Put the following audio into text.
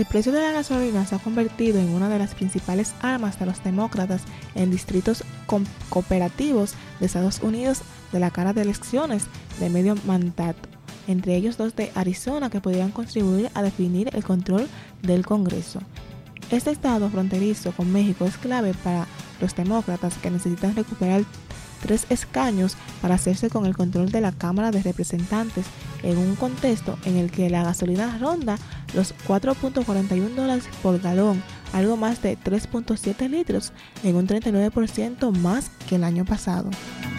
El precio de la gasolina se ha convertido en una de las principales armas de los demócratas en distritos cooperativos de Estados Unidos de la cara de elecciones de medio mandato, entre ellos dos de Arizona que podrían contribuir a definir el control del Congreso. Este estado fronterizo con México es clave para los demócratas que necesitan recuperar 3 escaños para hacerse con el control de la Cámara de Representantes en un contexto en el que la gasolina ronda los $4.41 por galón, algo más de 3.7 litros, en un 39% más que el año pasado.